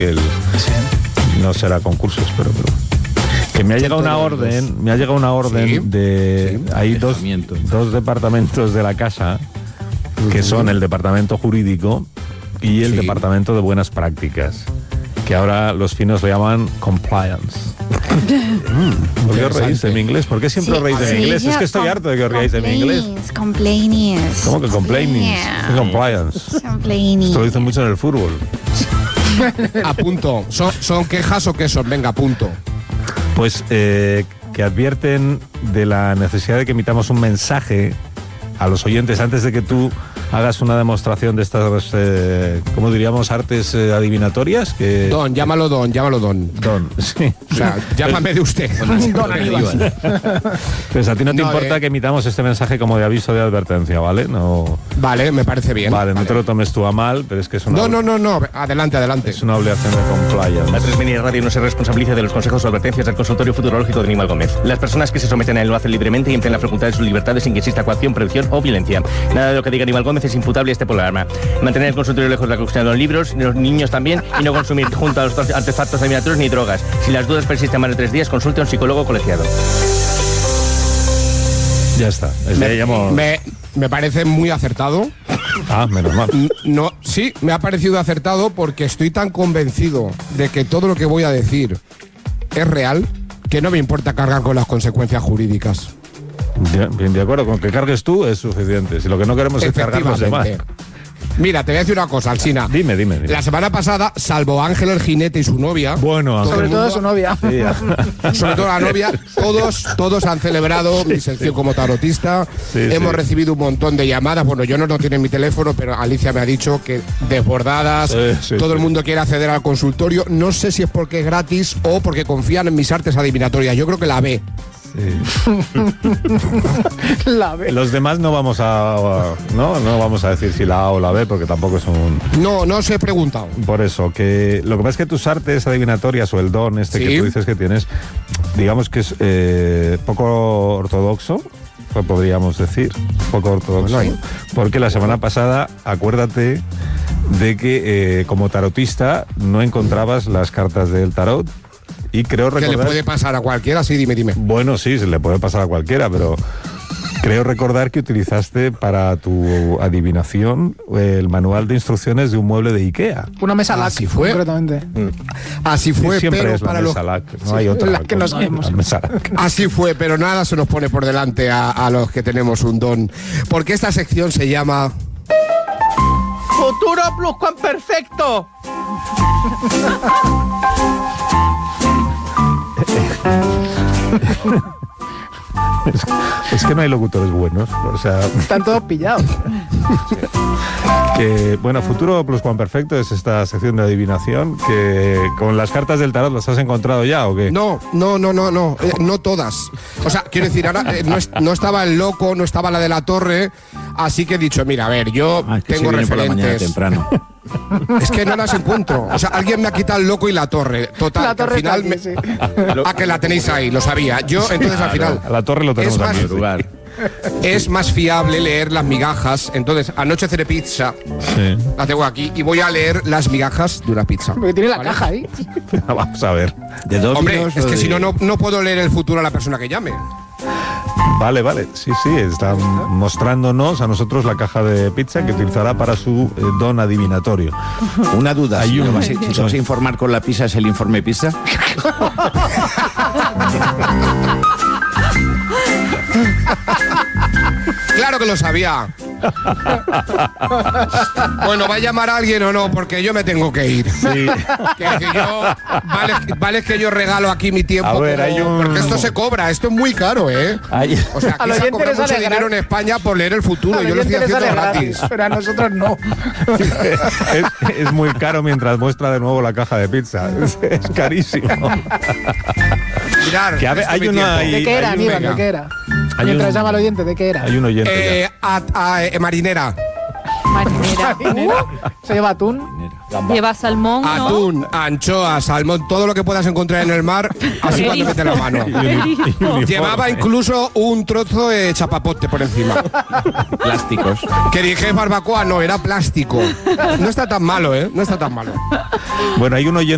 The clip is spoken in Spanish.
no será concursos, pero que me ha llegado una orden, de hay dos departamentos de la casa que son el departamento jurídico y el departamento de buenas prácticas, que ahora los finos lo llaman compliance. ¿Por qué os reís de mi inglés? ¿Por qué siempre os reís de mi inglés? Es que estoy harto de que os reáis de mi inglés. Complainings. ¿Cómo que complainings? ¿Qué compliance? Esto lo dicen mucho en el fútbol. A punto. ¿Son quejas o qué son? Venga, a punto. Pues que advierten de la necesidad de que emitamos un mensaje a los oyentes antes de que tú hagas una demostración de estas, ¿cómo diríamos? Artes adivinatorias. Llámalo Don. Don, sí. O sea, llámame de usted. Don Aníbal. Pues a ti no te importa que emitamos este mensaje como de aviso de advertencia, ¿vale? No. Vale, me parece bien. Vale, no te lo tomes tú a mal, pero es que es una... No. Adelante. Es una obligación de compliance. La 3 Mini Radio no se responsabiliza de los consejos o advertencias del consultorio futurológico de Aníbal Gómez. Las personas que se someten a él lo hacen libremente y emplean la facultad de sus libertades sin que exista coacción, prohibición o violencia. Nada de lo que diga Aníbal Gómez es imputable a este programa. Mantener el consultorio lejos de la cuestión de los libros, de los niños también, y no consumir junto a los artefactos adivinatorios ni drogas. Si las dudas persisten más de 3 días, consulte a un psicólogo colegiado. Ya está. Me parece muy acertado. Menos mal. No, sí, me ha parecido acertado porque estoy tan convencido de que todo lo que voy a decir es real que no me importa cargar con las consecuencias jurídicas. Bien, de acuerdo, con que cargues tú es suficiente. Si lo que no queremos es cargar los demás. Mira, te voy a decir una cosa, Alsina. Dime. La semana pasada, salvo Ángel el jinete y su novia... Bueno, sobre todo su novia. Sí, sobre todo la novia, todos han celebrado mi sección como tarotista. Hemos recibido un montón de llamadas. Bueno, yo no tiene mi teléfono, pero Alicia me ha dicho que desbordadas, todo el mundo quiere acceder al consultorio. No sé si es porque es gratis o porque confían en mis artes adivinatorias. Yo creo que la B. Sí. La B. Los demás no vamos a decir si la A o la B porque tampoco es un... No os he preguntado. Por eso, que lo que pasa es que tus artes adivinatorias o el don que tú dices que tienes, digamos que es poco ortodoxo, pues podríamos decir, poco ortodoxo, porque la semana pasada, acuérdate de que como tarotista no encontrabas las cartas del tarot. Y creo recordar... ¿Que le puede pasar a cualquiera? Sí, dime. Bueno, sí, se le puede pasar a cualquiera, pero creo recordar que utilizaste para tu adivinación el manual de instrucciones de un mueble de Ikea. Una mesa LAC, así fue. Concretamente. Así fue, siempre pero es la para mesa LAC, no hay otra. La que no sabemos. Así fue, pero nada se nos pone por delante a los que tenemos un don. Porque esta sección se llama... ¡Futuro Pluscuamperfecto! Es que no hay locutores buenos, o sea... Están todos pillados. Que, bueno, Futuro Pluscuamperfecto es esta sección de adivinación que con las cartas del tarot las has encontrado ya, ¿o qué? No todas. O sea, quiero decir, ahora no estaba el loco, no estaba la de la torre, así que he dicho, mira, a ver, yo tengo referentes. Por la mañana temprano. Es que no las encuentro. O sea, alguien me ha quitado el loco y la torre. Total, la torre al final que la tenéis ahí, lo sabía. Yo, entonces al final... La torre lo tenemos aquí. Es más fiable leer las migajas. Entonces, anoche cené pizza. Sí. La tengo aquí y voy a leer las migajas de una pizza. Porque tiene la caja ahí. Vamos a ver. Hombre, es que si no puedo leer el futuro a la persona que llame. Vale. Sí, están mostrándonos a nosotros la caja de pizza que utilizará para su don adivinatorio. Una duda, si te vas a informar con la pizza, ¿es el informe pizza? Claro que lo sabía. Bueno, ¿va a llamar a alguien o no? Porque yo me tengo que ir. Sí. Vale que yo regalo aquí mi tiempo. A ver, porque esto se cobra, esto es muy caro, ¿eh? O sea, aquí se cobra mucho dinero en España por leer el futuro. Yo lo estoy haciendo gratis. Pero a nosotros no. Es muy caro mientras muestra de nuevo la caja de pizza. Es carísimo. Mirad, ¿de qué era, Aníbal? ¿De qué era? Mientras llama al oyente, ¿de qué era? Hay un oyente. Marinera. Marinera. ¿Se lleva atún? Lleva salmón, ¿no? Atún, anchoa, salmón, todo lo que puedas encontrar en el mar, así cuando mete la mano. Llevaba incluso un trozo de chapapote por encima. Plásticos. Que dije barbacoa, no, era plástico. No está tan malo, ¿eh? No está tan malo. Bueno, hay un oyente